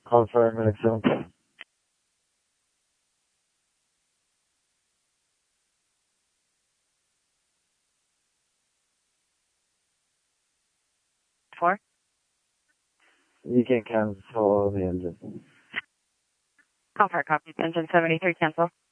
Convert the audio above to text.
Call fireman example. 4. You can cancel the engine. Call fire copy. Engine 73, cancel.